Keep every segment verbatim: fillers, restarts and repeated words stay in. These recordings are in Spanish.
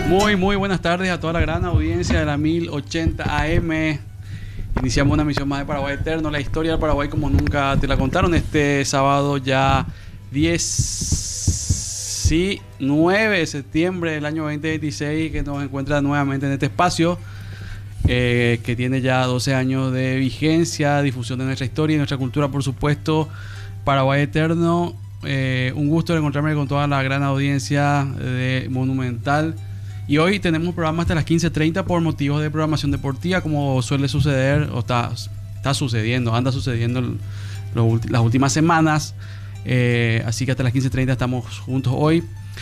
Muy, muy buenas tardes a toda la gran audiencia de la mil ochenta A M. Iniciamos una misión más de Paraguay Eterno, la historia del Paraguay como nunca te la contaron. Este sábado ya diecinueve de septiembre del año veinte veintiséis, que nos encuentra nuevamente en este espacio, eh, que tiene ya doce años de vigencia, difusión de nuestra historia y nuestra cultura, por supuesto. Paraguay Eterno, eh, un gusto de encontrarme con toda la gran audiencia de Monumental. Y hoy tenemos programa hasta las quince treinta por motivos de programación deportiva, como suele suceder, o está, está sucediendo, anda sucediendo el, lo, las últimas semanas. Eh, así que hasta las quince treinta estamos juntos hoy,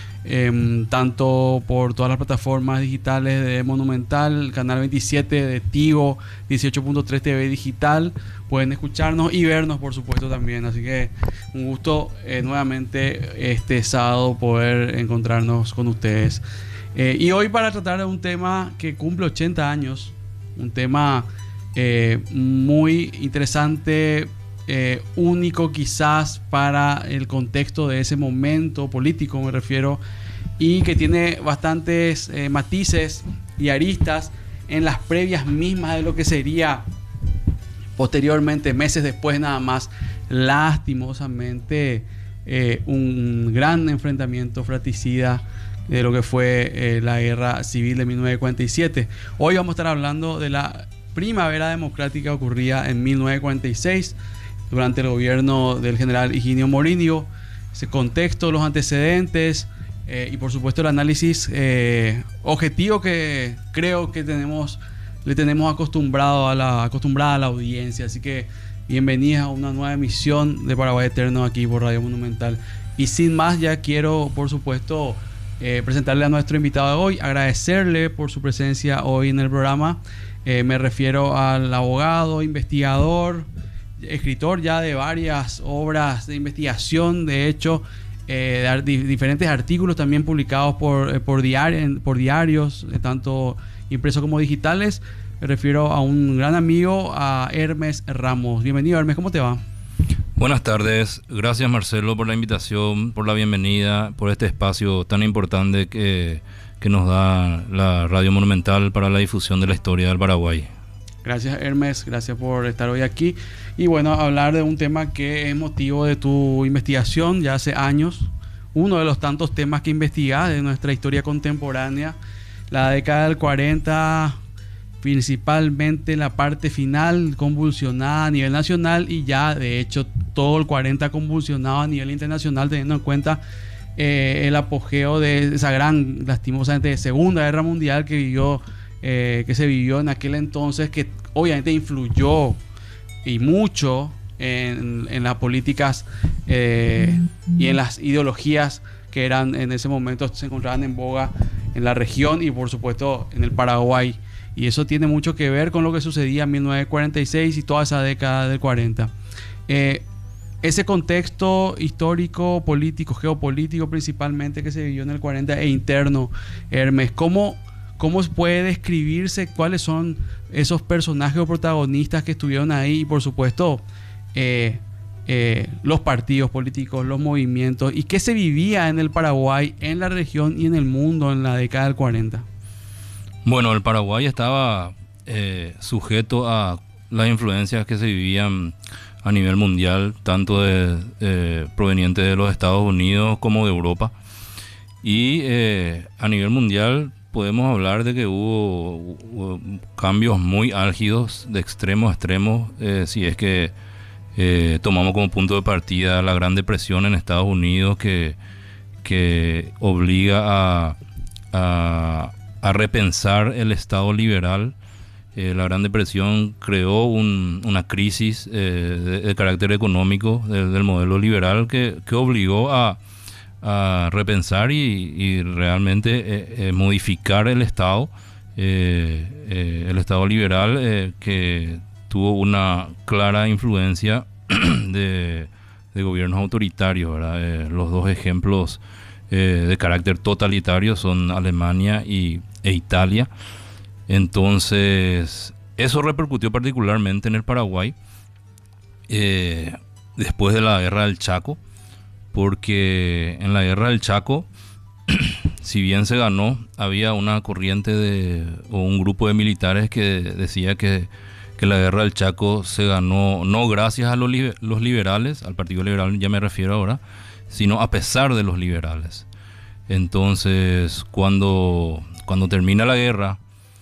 eh, tanto por todas las plataformas digitales de Monumental, Canal veintisiete de Tigo, dieciocho punto tres T V Digital. Pueden escucharnos y vernos, por supuesto, también. Así que un gusto eh, nuevamente este sábado poder encontrarnos con ustedes. Eh, y hoy para tratar de un tema que cumple ochenta años, un tema eh, muy interesante, eh, único quizás para el contexto de ese momento político, me refiero, y que tiene bastantes eh, matices y aristas en las previas mismas de lo que sería posteriormente, meses después nada más, lastimosamente, eh, un gran enfrentamiento fratricida de lo que fue eh, la guerra civil de mil novecientos cuarenta y siete. Hoy vamos a estar hablando de la primavera democrática ocurrida en mil novecientos cuarenta y seis durante el gobierno del general Higinio Morínigo, ese contexto, los antecedentes eh, y por supuesto el análisis eh, objetivo que creo que tenemos, le tenemos acostumbrado a la, acostumbrada a la audiencia. Así que bienvenidos a una nueva emisión de Paraguay Eterno aquí por Radio Monumental. Y sin más, ya quiero por supuesto Eh, presentarle a nuestro invitado de hoy, agradecerle por su presencia hoy en el programa. Eh, me refiero al abogado, investigador, escritor ya de varias obras de investigación, de hecho, eh, de, de diferentes artículos también publicados por, eh, por, diari por diarios, eh, tanto impresos como digitales. Me refiero a un gran amigo, a Hermes Ramos. Bienvenido, Hermes, ¿cómo te va? Buenas tardes, gracias Marcelo por la invitación, por la bienvenida, por este espacio tan importante que, que nos da la Radio Monumental para la difusión de la historia del Paraguay. Gracias Hermes, gracias por estar hoy aquí y bueno, hablar de un tema que es motivo de tu investigación ya hace años, uno de los tantos temas que investigás de nuestra historia contemporánea, la década del cuarenta, principalmente la parte final convulsionada a nivel nacional y ya de hecho todo el cuarenta convulsionado a nivel internacional, teniendo en cuenta eh, el apogeo de esa gran, lastimosamente, Segunda Guerra Mundial que vivió, eh, que se vivió en aquel entonces, que obviamente influyó y mucho en, en las políticas eh, y en las ideologías que eran en ese momento, se encontraban en boga en la región y por supuesto en el Paraguay. Y eso tiene mucho que ver con lo que sucedía en mil novecientos cuarenta y seis y toda esa década del cuarenta. Eh, ese contexto histórico, político, geopolítico principalmente que se vivió en el cuarenta e interno, Hermes, ¿cómo, cómo puede describirse cuáles son esos personajes o protagonistas que estuvieron ahí? Y por supuesto, eh, eh, los partidos políticos, los movimientos, y qué se vivía en el Paraguay, en la región y en el mundo en la década del cuarenta. Bueno, el Paraguay estaba eh, sujeto a las influencias que se vivían a nivel mundial, tanto de, eh, provenientes de los Estados Unidos como de Europa. Y eh, a nivel mundial podemos hablar de que hubo, hubo cambios muy álgidos de extremo a extremo, eh, si es que eh, tomamos como punto de partida la Gran Depresión en Estados Unidos, que, que obliga a... a a repensar el Estado liberal. Eh, la Gran Depresión creó un, una crisis eh, de, de carácter económico de, del modelo liberal que, que obligó a, a repensar y, y realmente eh, eh, modificar el Estado, eh, eh, el Estado liberal eh, que tuvo una clara influencia de, de gobiernos autoritarios, ¿verdad? Eh, los dos ejemplos eh, de carácter totalitario son Alemania y e Italia. Entonces eso repercutió particularmente en el Paraguay eh, después de la guerra del Chaco, porque en la guerra del Chaco si bien se ganó, había una corriente de, o un grupo de militares que decía que, que la guerra del Chaco se ganó no gracias a los, liber, los liberales, al Partido Liberal ya me refiero ahora, sino a pesar de los liberales. Entonces, cuando, cuando termina la guerra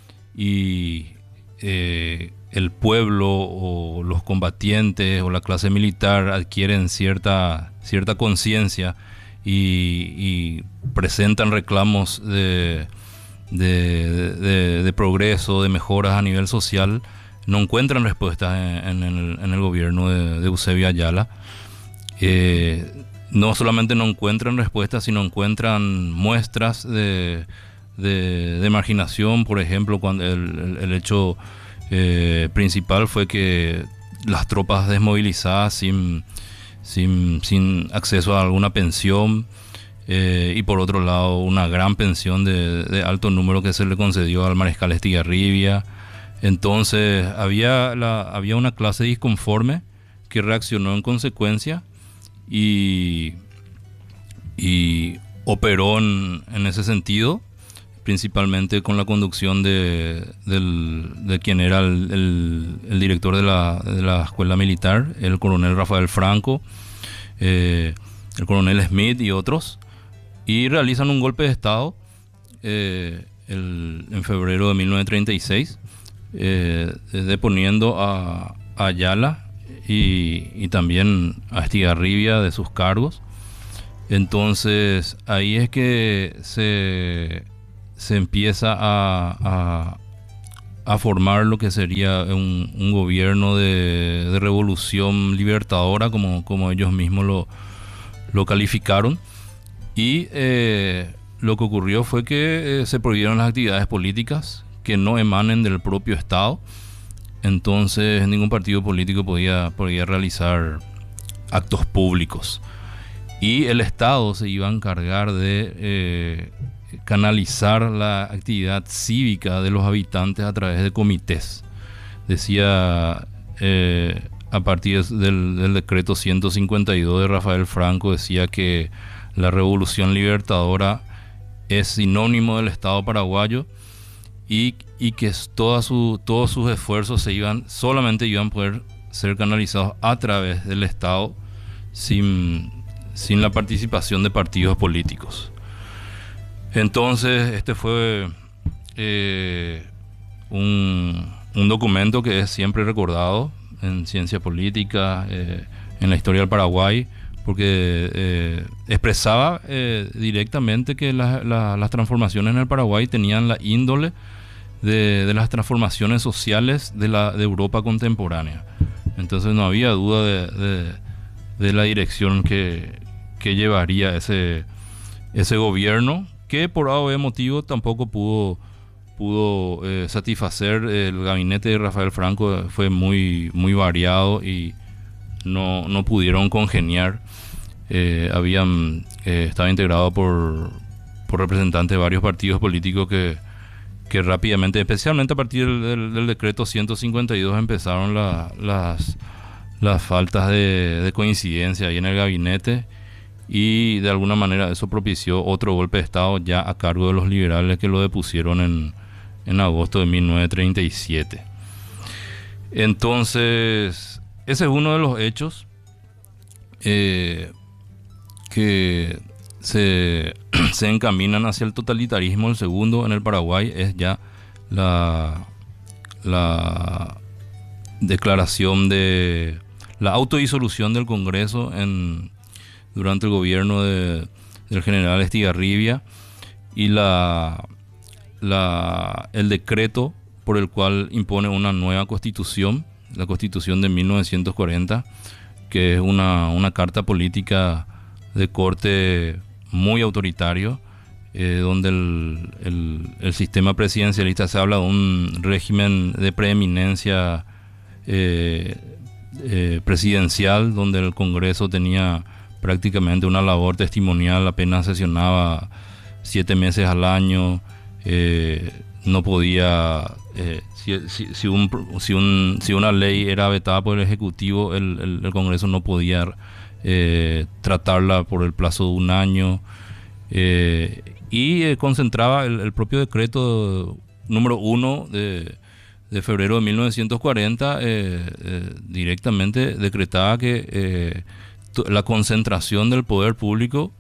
y eh, el pueblo o los combatientes o la clase militar adquieren cierta, cierta conciencia y, y presentan reclamos de, de, de, de progreso, de mejoras a nivel social, no encuentran respuestas en, en, el, en el gobierno de, de Eusebio Ayala. Eh, no solamente no encuentran respuestas, sino encuentran muestras de, de, de marginación. Por ejemplo, cuando el, el, el hecho eh, principal fue que las tropas desmovilizadas sin Sin, sin acceso a alguna pensión, eh, y por otro lado una gran pensión de, de alto número que se le concedió al mariscal Estigarribia. Entonces había, la, había una clase disconforme que reaccionó en consecuencia y, y operó en, en ese sentido, principalmente con la conducción de, del, de quien era el, el, el director de la, de la escuela militar, el coronel Rafael Franco, eh, el coronel Smith y otros, y realizan un golpe de estado eh, el, en febrero de mil novecientos treinta y seis, eh, deponiendo a, a Ayala y, y también a Estigarribia de sus cargos. Entonces ahí es que se... se empieza a, a, a formar lo que sería un, un gobierno de, de revolución libertadora, como, como ellos mismos lo, lo calificaron. Y eh, lo que ocurrió fue que eh, se prohibieron las actividades políticas que no emanen del propio Estado. Entonces ningún partido político podía, podía realizar actos públicos. Y el Estado se iba a encargar de... Eh, canalizar la actividad cívica de los habitantes a través de comités. Decía, eh, a partir del, del decreto ciento cincuenta y dos de Rafael Franco, decía que la revolución libertadora es sinónimo del Estado paraguayo y, y que toda su, todos sus esfuerzos se iban, solamente iban a poder ser canalizados a través del Estado, sin, sin la participación de partidos políticos. Entonces este fue eh, un, un documento que es siempre recordado en ciencia política, eh, en la historia del Paraguay, porque eh, expresaba eh, directamente que la, la, las transformaciones en el Paraguay tenían la índole de, de las transformaciones sociales de, la, de Europa contemporánea. Entonces no había duda de, de, de la dirección que, que llevaría ese, ese gobierno, que por A o B motivo tampoco pudo, pudo eh, satisfacer. El gabinete de Rafael Franco fue muy, muy variado y no, no pudieron congeniar. Eh, habían, eh, estaba integrado por, por representantes de varios partidos políticos que, que rápidamente, especialmente a partir del, del, del decreto ciento cincuenta y dos, empezaron la, las, las faltas de, de coincidencia ahí en el gabinete. Y de alguna manera eso propició otro golpe de Estado ya a cargo de los liberales, que lo depusieron en, en agosto de mil novecientos treinta y siete. Entonces, ese es uno de los hechos eh, que se, se encaminan hacia el totalitarismo. El segundo en el Paraguay es ya la, la declaración de la autodisolución del Congreso en durante el gobierno de, del general Estigarribia, y la, la, el decreto por el cual impone una nueva constitución, la constitución de mil novecientos cuarenta, que es una, una carta política de corte muy autoritario, eh, donde el, el, el sistema presidencialista, se habla de un régimen de preeminencia eh, eh, presidencial, donde el Congreso tenía prácticamente una labor testimonial, apenas sesionaba siete meses al año, eh, no podía, eh, si, si, si, un, si, un, si una ley era vetada por el Ejecutivo, el, el, el Congreso no podía eh, tratarla por el plazo de un año. Eh, y eh, concentraba el, el propio decreto número uno de, de febrero de mil novecientos cuarenta, eh, eh, directamente decretaba que eh, la concentración del poder público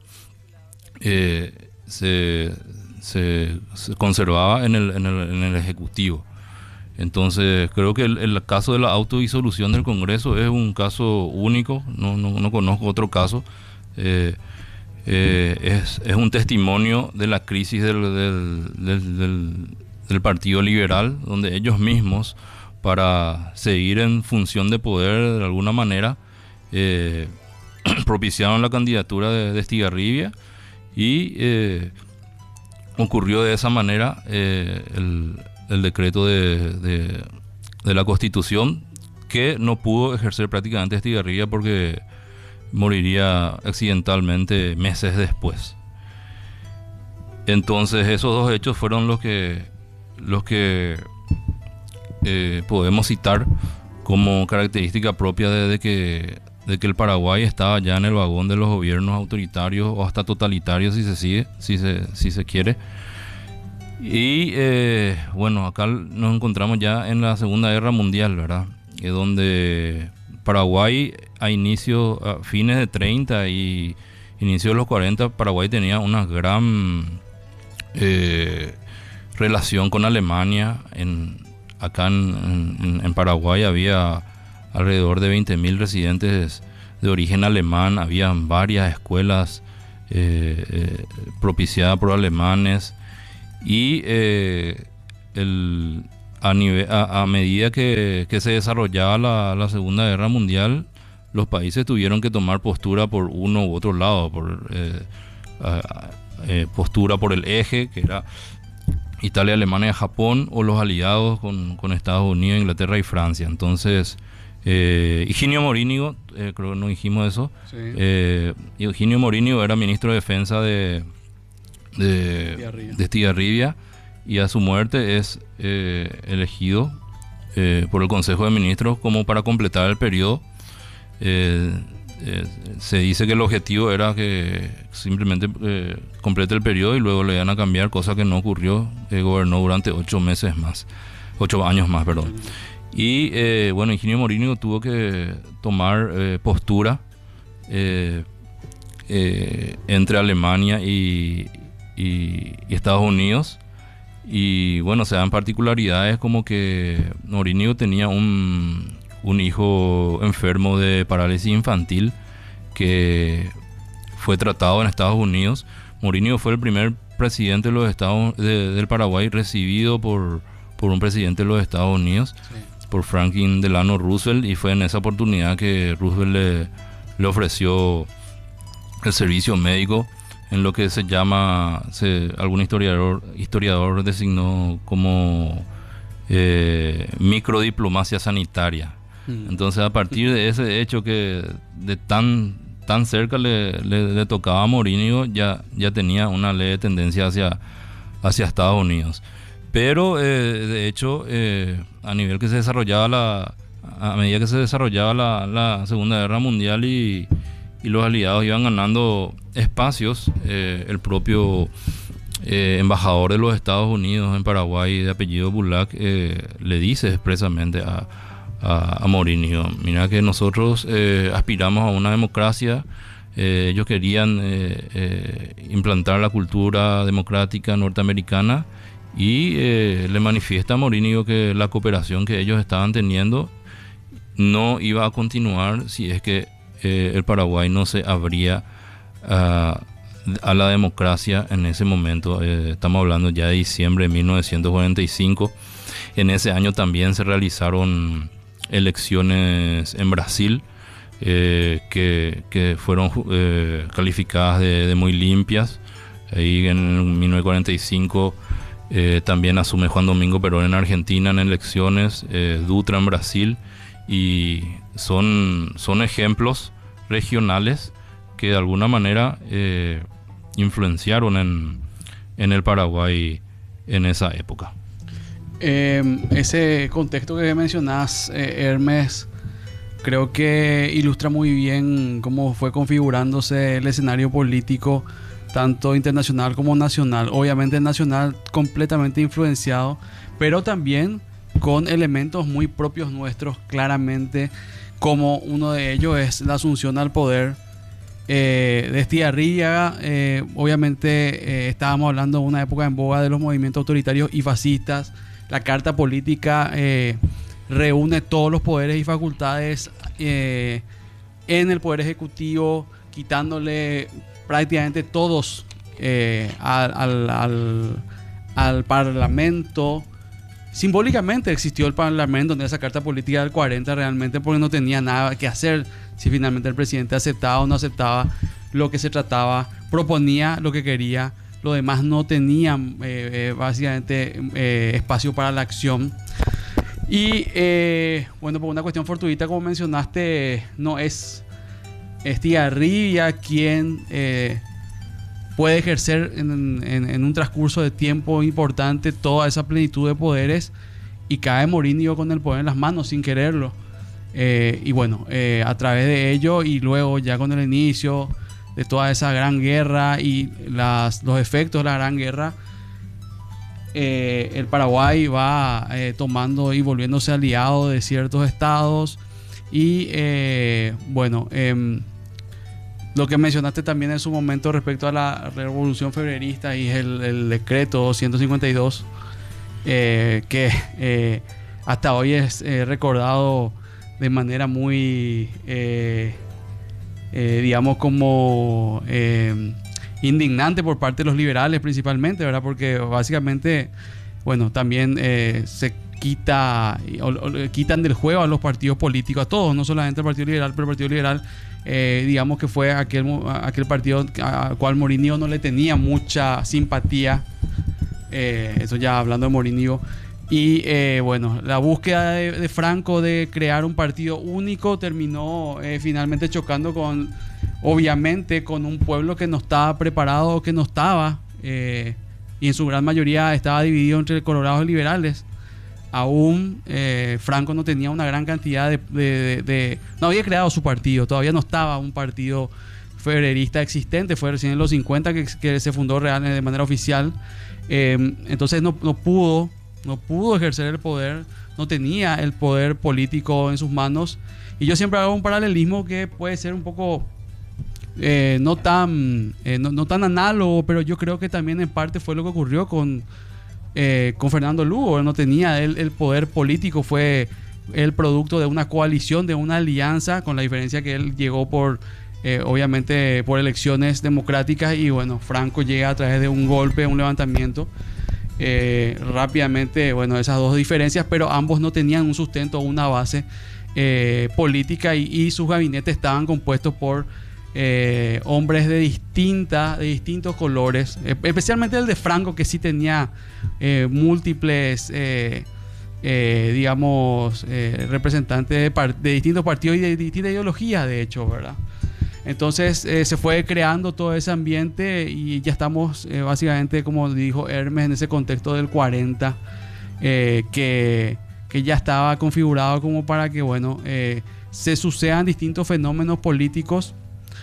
eh, se, se, se conservaba en el, en, el, en el Ejecutivo. Entonces creo que el, el caso de la autodisolución del Congreso es un caso único, no, no, no conozco otro caso. Eh, eh, es, es un testimonio de la crisis del, del, del, del, del Partido Liberal, donde ellos mismos, para seguir en función de poder de alguna manera, eh, propiciaron la candidatura de, de Estigarribia y eh, ocurrió de esa manera eh, el, el decreto de, de, de la Constitución, que no pudo ejercer prácticamente Estigarribia porque moriría accidentalmente meses después. Entonces esos dos hechos fueron los que los que eh, podemos citar como característica propia de, de que de que el Paraguay estaba ya en el vagón de los gobiernos autoritarios o hasta totalitarios, si se sigue, si se, si se quiere. Y eh, bueno, acá nos encontramos ya en la Segunda Guerra Mundial, ¿verdad? Eh, donde Paraguay a inicios, a fines de treinta y inicios de los cuarenta, Paraguay tenía una gran eh, relación con Alemania. En, acá en, en, en Paraguay había alrededor de veinte mil residentes de origen alemán, había varias escuelas eh, eh, propiciadas por alemanes. Y eh, el, a, nivel, a, a medida que, que se desarrollaba la, la Segunda Guerra Mundial, los países tuvieron que tomar postura por uno u otro lado, por eh, a, eh, postura por el eje, que era Italia, Alemania, Japón, o los aliados con, con Estados Unidos, Inglaterra y Francia. Entonces, eh, Higinio Morínigo, eh, creo que no dijimos eso, sí. eh, Higinio Morínigo era ministro de Defensa de de Estigarribia. de Estigarribia, y a su muerte es eh, elegido eh, por el Consejo de Ministros como para completar el periodo. Eh, eh, se dice que el objetivo era que simplemente eh, complete el periodo y luego le iban a cambiar, cosa que no ocurrió. Eh, gobernó durante ocho meses más, ocho años más, perdón. Y eh, bueno, Higinio Morínigo tuvo que tomar eh, postura eh, eh, entre Alemania y Y, y Estados Unidos. Y bueno, se dan particularidades como que Morínigo tenía un, un hijo enfermo de parálisis infantil que fue tratado en Estados Unidos. Morínigo fue el primer presidente de los Estados, de, del Paraguay recibido por, por un presidente de los Estados Unidos, sí. por Franklin Delano Roosevelt, y fue en esa oportunidad que Roosevelt le, le ofreció el servicio médico en lo que se llama, se, algún historiador, historiador designó como eh, microdiplomacia sanitaria. Mm. Entonces, a partir de ese hecho que de tan, tan cerca le, le, le tocaba a Morínigo, ya, ya tenía una leve tendencia hacia, hacia Estados Unidos. Pero, eh, de hecho, eh, a nivel que se desarrollaba la, a medida que se desarrollaba la, la Segunda Guerra Mundial y y los aliados iban ganando espacios, eh, el propio eh, embajador de los Estados Unidos en Paraguay, de apellido Bulac, eh, le dice expresamente a, a, a Morínigo: mira que nosotros eh, aspiramos a una democracia, eh, ellos querían eh, eh, implantar la cultura democrática norteamericana, y eh, le manifiesta a Morínigo que la cooperación que ellos estaban teniendo no iba a continuar si es que Eh, el Paraguay no se abría uh, a la democracia en ese momento. Eh, estamos hablando ya de diciembre de mil novecientos cuarenta y cinco. En ese año también se realizaron elecciones en Brasil eh, que, que fueron eh, calificadas de, de muy limpias. Ahí en mil novecientos cuarenta y cinco eh, también asume Juan Domingo Perón en Argentina en elecciones, eh, Dutra en Brasil. Y son, son ejemplos regionales que de alguna manera eh, influenciaron en, en el Paraguay en esa época. Eh, ese contexto que mencionás, eh, Hermes, creo que ilustra muy bien cómo fue configurándose el escenario político tanto internacional como nacional. Obviamente el nacional completamente influenciado, pero también con elementos muy propios nuestros, claramente, como uno de ellos es la asunción al poder eh, de Estigarribia. Eh, obviamente eh, estábamos hablando de una época en boga de los movimientos autoritarios y fascistas. La carta política eh, reúne todos los poderes y facultades eh, en el poder ejecutivo, quitándole prácticamente todos eh, al, al, al, al Parlamento. Simbólicamente existió el Parlamento en esa carta política del cuarenta realmente, porque no tenía nada que hacer si finalmente el presidente aceptaba o no aceptaba lo que se trataba, proponía lo que quería, lo demás no tenía eh, eh, básicamente eh, espacio para la acción. Y eh, bueno, por una cuestión fortuita, como mencionaste, no es Estigarribia quien eh, puede ejercer en, en, en un transcurso de tiempo importante toda esa plenitud de poderes, y cae Morínigo con el poder en las manos sin quererlo. Eh, y bueno, eh, a través de ello, y luego ya con el inicio de toda esa gran guerra y las, los efectos de la gran guerra, eh, el Paraguay va eh, tomando y volviéndose aliado de ciertos estados. Y eh, bueno, eh, lo que mencionaste también en su momento respecto a la revolución febrerista y el, el decreto ciento cincuenta y dos, eh, que eh, hasta hoy es eh, recordado de manera muy eh, eh, digamos como eh, indignante por parte de los liberales principalmente, ¿verdad? Porque básicamente, bueno, también eh, se quita o, o, quitan del juego a los partidos políticos, a todos, no solamente al Partido Liberal, pero el Partido Liberal eh, digamos que fue aquel, aquel partido al cual Morínigo no le tenía mucha simpatía, eh, eso ya hablando de Morínigo. Y eh, bueno, la búsqueda de, de Franco de crear un partido único terminó eh, finalmente chocando con, obviamente, con un pueblo que no estaba preparado, que no estaba, eh, y en su gran mayoría estaba dividido entre colorados y liberales. Aún eh, Franco no tenía una gran cantidad de, de, de, de... no había creado su partido, todavía no estaba un partido febrerista existente, fue recién en los cincuenta que, que se fundó real, de manera oficial. Eh, entonces no, no pudo no pudo ejercer el poder, no tenía el poder político en sus manos. Y yo siempre hago un paralelismo que puede ser un poco eh, no tan eh, no, no tan análogo, pero yo creo que también en parte fue lo que ocurrió con eh, con Fernando Lugo. Él no tenía el, el poder político, fue el producto de una coalición, de una alianza, con la diferencia que él llegó por eh, obviamente por elecciones democráticas, y bueno, Franco llega a través de un golpe, un levantamiento. Eh, rápidamente, bueno, esas dos diferencias, pero ambos no tenían un sustento o una base eh, política, y, y sus gabinetes estaban compuestos por eh, hombres de distintas, de distintos colores, eh, especialmente el de Franco, que sí tenía eh, múltiples eh, eh, digamos eh, representantes de, par- de distintos partidos y de distintas ideologías, de hecho, ¿verdad? Entonces eh, se fue creando todo ese ambiente, y ya estamos eh, básicamente, como dijo Hermes, en ese contexto del cuarenta, eh, que, que ya estaba configurado como para que, bueno, eh, se sucedan distintos fenómenos políticos,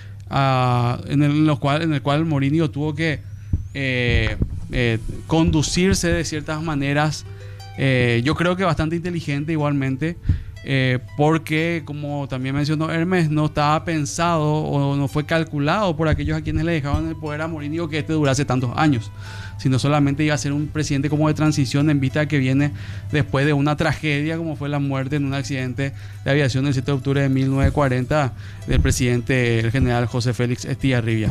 uh, en, el, en, los cual, en el cual Morínigo tuvo que eh, eh, conducirse de ciertas maneras, eh, yo creo que bastante inteligente igualmente. Eh, porque, como también mencionó Hermes, no estaba pensado o no fue calculado por aquellos a quienes le dejaban el poder a Morínigo que este durase tantos años, sino solamente iba a ser un presidente como de transición, en vista de que viene después de una tragedia como fue la muerte en un accidente de aviación el siete de octubre de mil novecientos cuarenta del presidente, el general José Félix Estigarribia.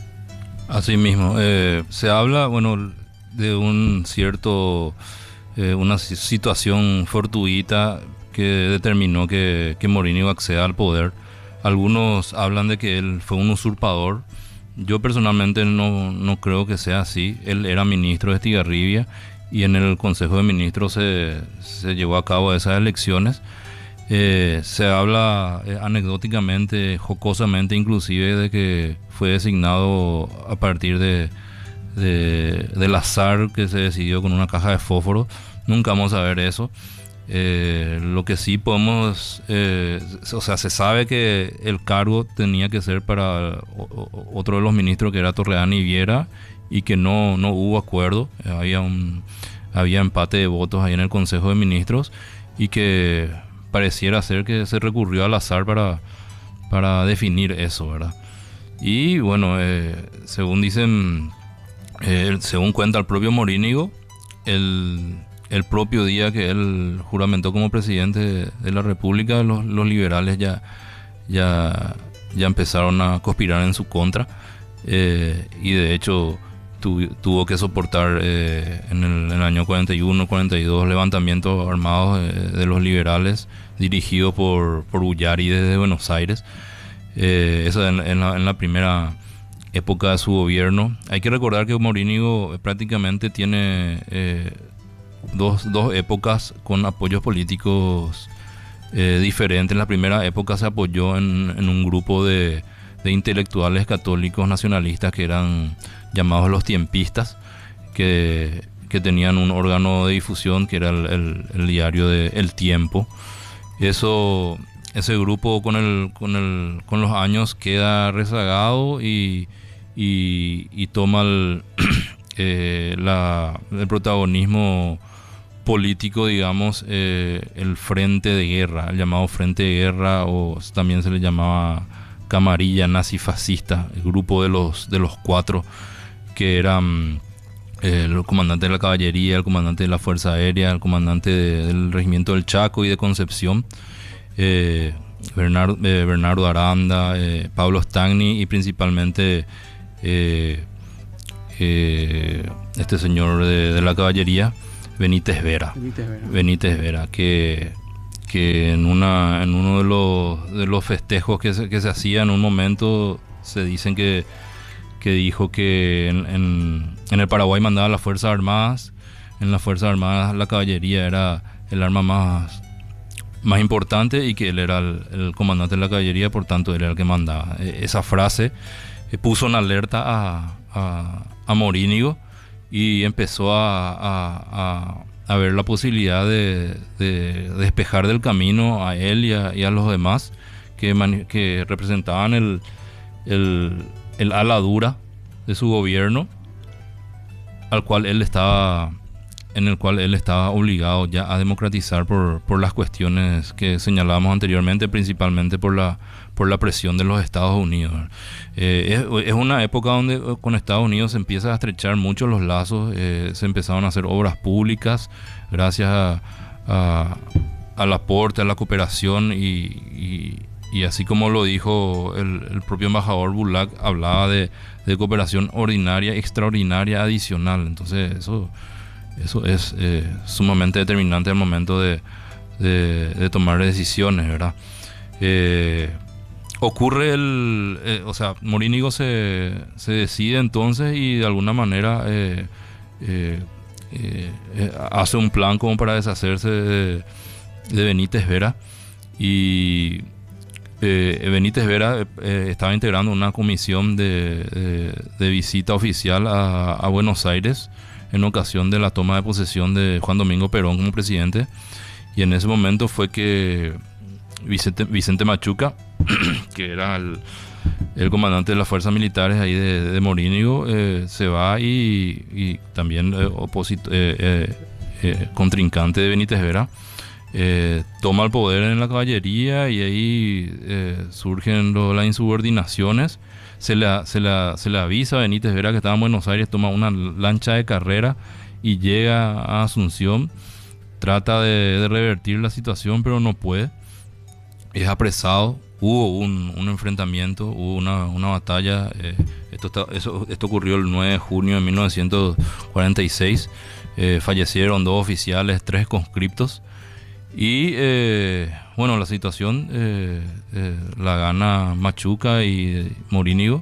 Así mismo, eh, se habla, bueno, de un cierto, eh, una situación fortuita que determinó que, que Morínigo acceda al poder. Algunos hablan de que él fue un usurpador. Yo personalmente no, no creo que sea así. Él era ministro de Estigarribia, y en el Consejo de Ministros se, se llevó a cabo esas elecciones. Eh, se habla eh, anecdóticamente, jocosamente inclusive, de que fue designado a partir de, de, del azar que se decidió con una caja de fósforo. Nunca vamos a ver eso. Eh, lo que sí podemos, eh, o sea, se sabe que el cargo tenía que ser para o, o, otro de los ministros, que era Torreán y Viera, y que no, no hubo acuerdo. Eh, había un había empate de votos ahí en el Consejo de Ministros, y que pareciera ser que se recurrió al azar para, para definir eso, ¿verdad? Y bueno, eh, según dicen, eh, según cuenta el propio Morínigo, el El propio día que él juramentó como presidente de, de la República, los, los liberales ya, ya, ya empezaron a conspirar en su contra, eh, y de hecho tu, tuvo que soportar eh, en, el, en el año cuarenta y uno, cuarenta y dos levantamientos armados eh, de los liberales dirigidos por, por Ullari desde Buenos Aires. Eh, eso en, en, la, en la primera época de su gobierno. Hay que recordar que Morínigo prácticamente tiene... Eh, Dos, dos épocas con apoyos políticos eh, diferentes. En la primera época se apoyó en, en un grupo de, de intelectuales católicos nacionalistas que eran llamados los tiempistas, que, que tenían un órgano de difusión que era el, el, el diario de El Tiempo. Eso, ese grupo con, el, con, el, con los años queda rezagado y, y, y toma el, eh, la, el protagonismo político, digamos, eh, el frente de guerra, el llamado frente de guerra, o también se le llamaba camarilla nazi-fascista, el grupo de los, de los cuatro, que eran eh, el comandante de la caballería, el comandante de la Fuerza Aérea, el comandante de, del Regimiento del Chaco y de Concepción, eh, Bernardo, eh, Bernardo Aranda, eh, Pablo Stagni, y principalmente eh, eh, este señor de, de la caballería, Benítez Vera. Benítez Vera, Benítez Vera que, que en, una, en uno de los, de los festejos que se, que se hacía en un momento, se dicen que, que dijo que en, en, en el Paraguay mandaba las Fuerzas Armadas. En las Fuerzas Armadas la caballería era el arma más, más importante, y que él era el, el comandante de la caballería, por tanto él era el que mandaba. Esa frase puso en alerta a, a, a Morínigo, y empezó a, a, a, a ver la posibilidad de, de despejar del camino a él y a, y a los demás que, mani- que representaban el, el, el ala dura de su gobierno, al cual él estaba, en el cual él estaba obligado ya a democratizar por, por las cuestiones que señalábamos anteriormente, principalmente por la por la presión de los Estados Unidos. Eh, es, es una época donde con Estados Unidos se empieza a estrechar mucho los lazos, eh, se empezaron a hacer obras públicas gracias a, a, al aporte, a la cooperación, y, y, y así como lo dijo el, el propio embajador Bulac, hablaba de, de cooperación ordinaria, extraordinaria, adicional. Entonces eso, eso es eh, sumamente determinante al momento de, de, de tomar decisiones, ¿verdad? Eh, Ocurre el, eh, o sea, Morínigo se, se decide entonces, y de alguna manera eh, eh, eh, eh, hace un plan como para deshacerse de, de Benítez Vera, y eh, Benítez Vera eh, estaba integrando una comisión de, de, de visita oficial a, a Buenos Aires en ocasión de la toma de posesión de Juan Domingo Perón como presidente, y en ese momento fue que Vicente, Vicente Machuca, que era el, el comandante de las fuerzas militares ahí de, de Morínigo, eh, se va, y, y también eh, oposito, eh, eh, eh, contrincante de Benítez Vera, eh, toma el poder en la caballería, y ahí eh, surgen lo, las insubordinaciones. Se le, se, le, se le avisa a Benítez Vera que estaba en Buenos Aires, toma una lancha de carrera y llega a Asunción, trata de, de revertir la situación, pero no puede. Es apresado, hubo un, un enfrentamiento, hubo una, una batalla, eh, esto, está, eso, esto ocurrió el nueve de junio de mil novecientos cuarenta y seis, eh, fallecieron dos oficiales, tres conscriptos, y eh, bueno, la situación eh, eh, la gana Machuca y Morínigo.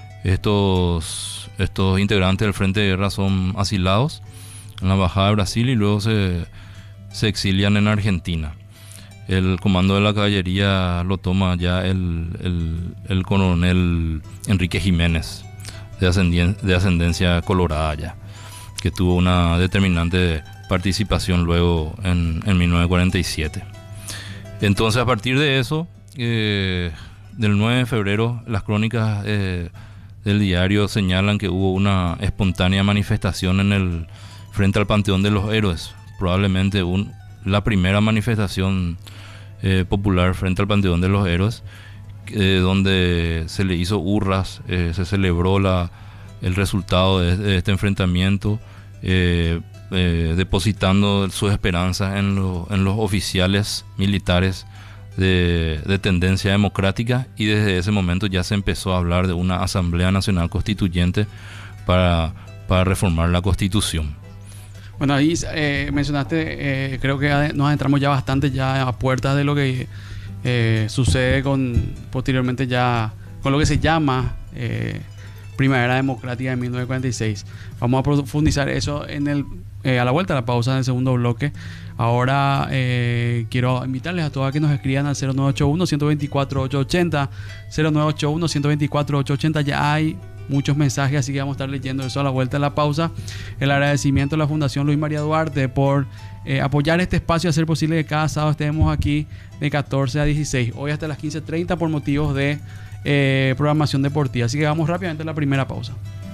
Estos, estos integrantes del Frente de Guerra son asilados en la Embajada de Brasil, y luego se, se exilian en Argentina. El comando de la caballería lo toma ya el, el, el coronel Enrique Jiménez, de, ascendien, de ascendencia colorada ya, que tuvo una determinante participación luego en, en mil novecientos cuarenta y siete. Entonces, a partir de eso, eh, del nueve de febrero, las crónicas eh, del diario señalan que hubo una espontánea manifestación en el frente al Panteón de los Héroes, probablemente un, la primera manifestación eh, popular frente al Panteón de los Héroes, eh, donde se le hizo hurras, eh, se celebró la, el resultado de, de este enfrentamiento, eh, eh, depositando sus esperanzas en, lo, en los oficiales militares de, de tendencia democrática, y desde ese momento ya se empezó a hablar de una Asamblea Nacional Constituyente para, para reformar la Constitución. Bueno, ahí eh, mencionaste, eh, creo que nos adentramos ya bastante ya a puertas de lo que eh, sucede con posteriormente ya con lo que se llama eh, Primavera Democrática de mil novecientos cuarenta y seis. Vamos a profundizar eso en el eh, a la vuelta de la pausa en el segundo bloque. Ahora eh, quiero invitarles a todos a que nos escriban al cero nueve ocho uno, uno dos cuatro, ocho ocho cero, cero nueve ocho uno, uno dos cuatro, ocho ocho cero. Ya hay muchos mensajes, así que vamos a estar leyendo eso a la vuelta de la pausa. El agradecimiento a la Fundación Luis María Duarte por eh, apoyar este espacio y hacer posible que cada sábado estemos aquí de catorce a dieciséis. Hoy hasta las quince treinta por motivos de eh, programación deportiva. Así que vamos rápidamente a la primera pausa.